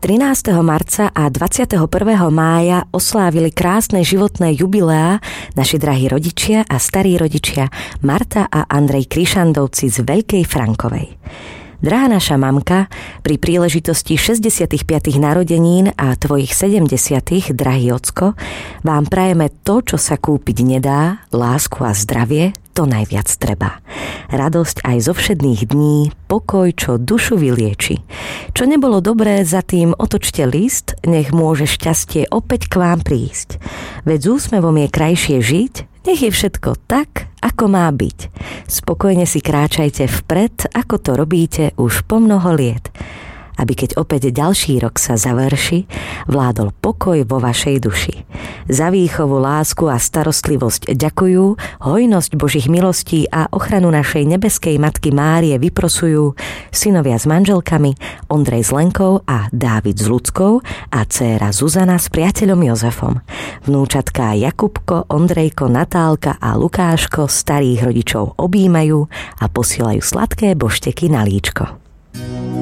13. marca a 21. mája oslávili krásne životné jubileá naši drahí rodičia a starí rodičia Marta a Andrej Krišandovci z Veľkej Frankovej. Drahá naša mamka, pri príležitosti 65. narodenín a tvojich 70., drahý ocko, vám prajeme to, čo sa kúpiť nedá, lásku a zdravie, to najviac treba. Radosť aj zo všedných dní, pokoj, čo dušu vylieči. Čo nebolo dobré, za tým otočte list, nech môže šťastie opäť k vám prísť. Veď s úsmevom je krajšie žiť, nech je všetko tak, ako má byť. Spokojne si kráčajte vpred, ako to robíte už po mnoho liet. Aby keď opäť ďalší rok sa završi, vládol pokoj vo vašej duši. Za výchovu, lásku a starostlivosť ďakujú, hojnosť Božích milostí a ochranu našej nebeskej matky Márie vyprosujú synovia s manželkami Ondrej s Lenkou a Dávid s Ľudskou a dcéra Zuzana s priateľom Jozefom. Vnúčatká Jakubko, Ondrejko, Natálka a Lukáško starých rodičov objímajú a posielajú sladké bošteky na líčko.